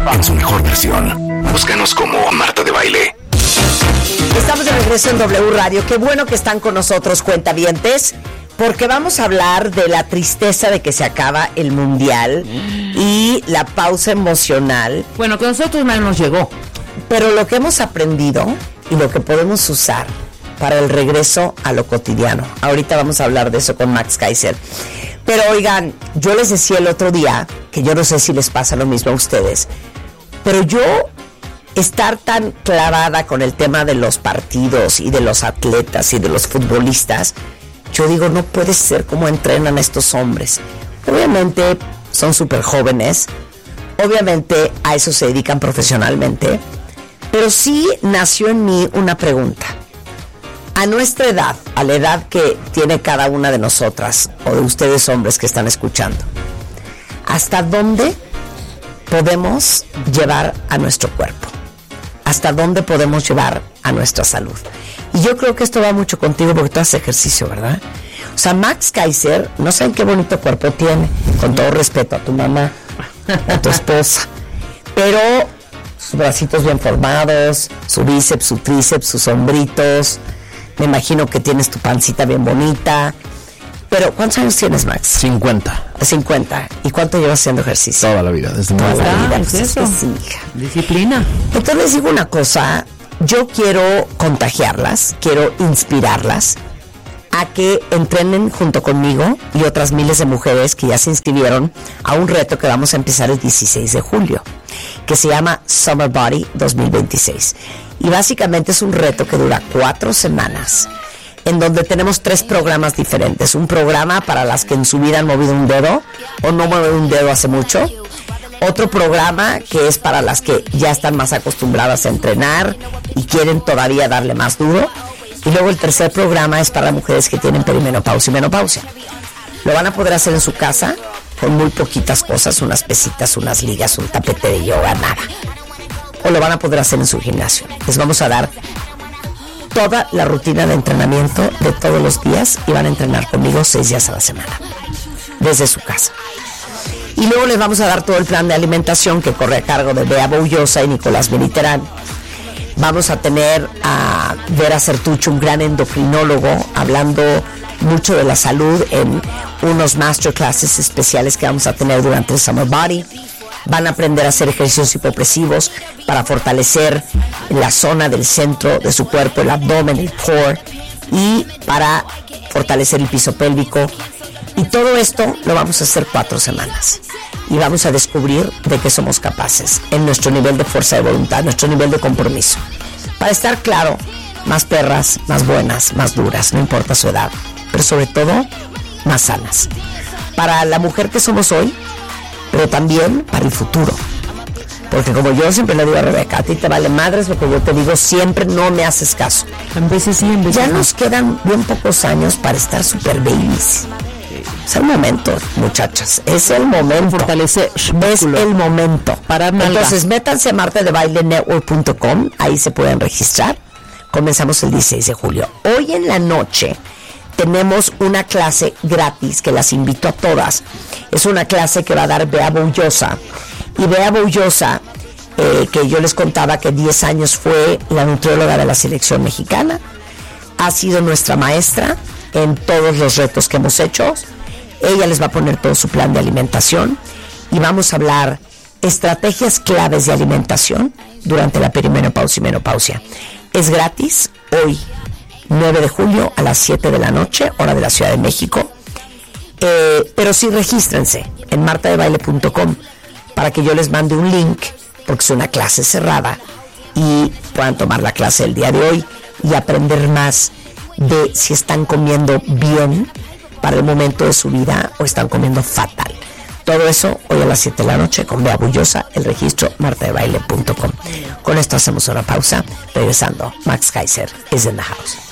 en su mejor versión. Búscanos como Marta de Baile. Estamos de regreso en W Radio. Qué bueno que están con nosotros, cuentavientes, porque vamos a hablar de la tristeza de que se acaba el Mundial y la pausa emocional. Bueno, que a nosotros mal nos llegó. Pero lo que hemos aprendido y lo que podemos usar para el regreso a lo cotidiano. Ahorita vamos a hablar de eso con Max Kaiser. Pero oigan, yo les decía el otro día, que yo no sé si les pasa lo mismo a ustedes, pero yo estar tan clavada con el tema de los partidos y de los atletas y de los futbolistas, yo digo, no puede ser cómo entrenan estos hombres. Obviamente son súper jóvenes, obviamente a eso se dedican profesionalmente, pero sí nació en mí una pregunta. A nuestra edad, a la edad que tiene cada una de nosotras, o de ustedes hombres que están escuchando, ¿hasta dónde podemos llevar a nuestro cuerpo? ¿Hasta dónde podemos llevar a nuestra salud? Y yo creo que esto va mucho contigo porque tú haces ejercicio, ¿verdad? O sea, Max Kaiser, no saben qué bonito cuerpo tiene, con todo respeto a tu mamá, a tu esposa, pero sus bracitos bien formados, su bíceps, su tríceps, sus hombritos. Me imagino que tienes tu pancita bien bonita. Pero, ¿cuántos años tienes, Max? 50. 50. ¿Y cuánto llevas haciendo ejercicio? Toda la vida, desde Toda muy la joven. vida. Es eso. Es que sí, hija. Disciplina. Entonces les digo una cosa. Yo quiero contagiarlas, quiero inspirarlas a que entrenen junto conmigo y otras miles de mujeres que ya se inscribieron a un reto que vamos a empezar el 16 de julio, que se llama Summer Body 2026. Y básicamente es un reto que dura 4 semanas, en donde tenemos 3 programas diferentes. Un programa para las que en su vida han movido un dedo o no mueven un dedo hace mucho. Otro programa que es para las que ya están más acostumbradas a entrenar y quieren todavía darle más duro. Y luego el tercer programa es para mujeres que tienen perimenopausia y menopausia. Lo van a poder hacer en su casa con muy poquitas cosas, unas pesitas, unas ligas, un tapete de yoga, nada. O lo van a poder hacer en su gimnasio. Les vamos a dar toda la rutina de entrenamiento de todos los días y van a entrenar conmigo 6 días a la semana, desde su casa. Y luego les vamos a dar todo el plan de alimentación que corre a cargo de Bea Boullosa y Nicolás Militerán. Vamos a tener a Vera Certucho, un gran endocrinólogo, hablando mucho de la salud en unos masterclasses especiales que vamos a tener durante el Summer Body. Van a aprender a hacer ejercicios hipopresivos para fortalecer la zona del centro de su cuerpo, el abdomen, el core, y para fortalecer el piso pélvico. Y todo esto lo vamos a hacer 4 semanas. Y vamos a descubrir de qué somos capaces en nuestro nivel de fuerza de voluntad, nuestro nivel de compromiso. Para estar claro, más perras, más buenas, más duras, no importa su edad, pero sobre todo, más sanas. Para la mujer que somos hoy, pero también para el futuro. Porque como yo siempre le digo a Rebeca, a ti te vale madres lo que yo te digo, siempre no me haces caso. En veces sí, en veces Ya no. nos quedan bien pocos años para estar super babies. Es el momento, muchachas, es el momento. Fortalece Es músculo. el momento. Parar nalga. Entonces métanse a martadebailenetwork.com, ahí se pueden registrar. Comenzamos el 16 de julio. Hoy en la noche tenemos una clase gratis que las invito a todas. Es una clase que va a dar Bea Boullosa. Y Bea Boullosa, que yo les contaba que 10 años fue la nutrióloga de la selección mexicana, ha sido nuestra maestra en todos los retos que hemos hecho. Ella les va a poner todo su plan de alimentación y vamos a hablar estrategias claves de alimentación durante la perimenopausia y menopausia. Es gratis hoy, 9 de julio a las 7 de la noche, hora de la Ciudad de México. Pero sí regístrense en martadebaile.com para que yo les mande un link, porque es una clase cerrada y puedan tomar la clase el día de hoy y aprender más de si están comiendo bien para el momento de su vida o están comiendo fatal. Todo eso hoy a las 7 de la noche con Bea Boullosa, el registro martadebaile.com. Con esto hacemos una pausa. Regresando, Max Kaiser is in the house.